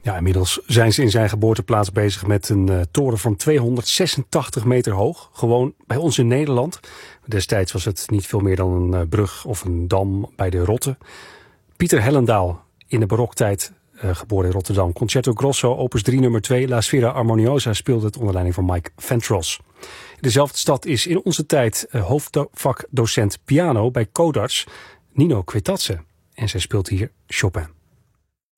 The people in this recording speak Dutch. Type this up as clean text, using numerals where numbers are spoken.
Ja, inmiddels zijn ze in zijn geboorteplaats bezig met een toren van 286 meter hoog. Gewoon bij ons in Nederland. Destijds was het niet veel meer dan een brug of een dam bij de Rotte. Pieter Hellendaal, in de baroktijd geboren in Rotterdam. Concerto Grosso, opus 3 nummer 2. La Sfera Armoniosa speelde het onder leiding van Mike Ventros. In dezelfde stad is in onze tijd hoofdvakdocent piano bij Codarts Nino Quetatse. En zij speelt hier Chopin.